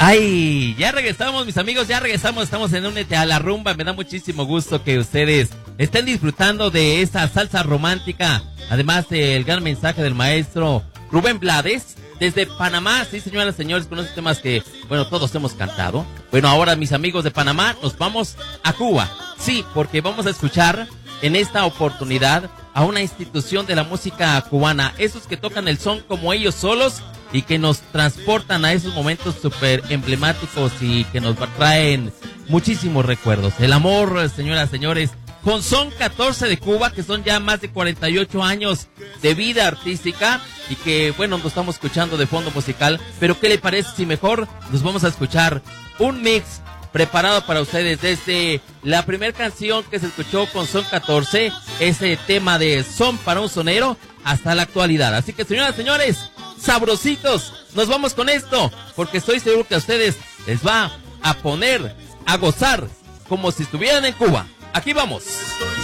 Ay, ya regresamos, mis amigos, ya regresamos, estamos en Únete a la Rumba. Me da muchísimo gusto que ustedes estén disfrutando de esta salsa romántica, además del gran mensaje del maestro Rubén Blades, desde Panamá. Sí, señoras y señores, con esos temas que, bueno, todos hemos cantado. Bueno, ahora, mis amigos de Panamá, nos vamos a Cuba. Sí, porque vamos a escuchar en esta oportunidad a una institución de la música cubana, esos que tocan el son como ellos solos y que nos transportan a esos momentos súper emblemáticos y que nos traen muchísimos recuerdos. El amor, señoras y señores, con Son 14 de Cuba, que son ya más de 48 años de vida artística y que, bueno, nos estamos escuchando de fondo musical, pero ¿qué le parece si mejor nos vamos a escuchar un mix preparado para ustedes desde la primera canción que se escuchó con Son 14, ese tema de Son para un Sonero, hasta la actualidad? Así que, señoras y señores, sabrositos, nos vamos con esto, porque estoy seguro que a ustedes les va a poner a gozar como si estuvieran en Cuba. Aquí vamos.